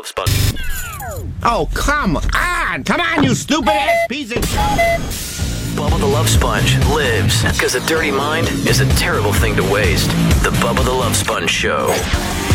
Sponge. Oh, come on! Come on, you stupid-ass piece of... Bubba the Love Sponge lives, because a dirty mind is a terrible thing to waste. The Bubba the Love Sponge Show.